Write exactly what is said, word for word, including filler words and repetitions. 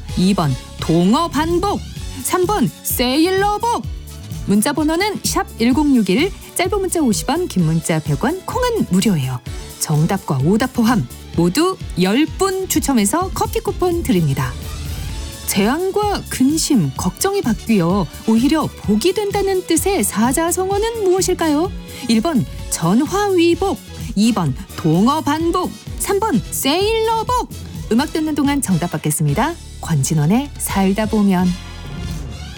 이 번 동어 반복, 삼 번 세일러복. 문자 번호는 샵 일공육일, 짧은 문자 오십 원, 긴 문자 백 원, 콩은 무료예요. 정답과 오답 포함 모두 열 분 추첨해서 커피 쿠폰 드립니다. 재앙과 근심, 걱정이 바뀌어 오히려 복이 된다는 뜻의 사자성어는 무엇일까요? 일 번 전화위복, 이 번 동어 반복, 삼 번 세일러복. 음악 듣는 동안 정답 받겠습니다. 권진원의 살다 보면.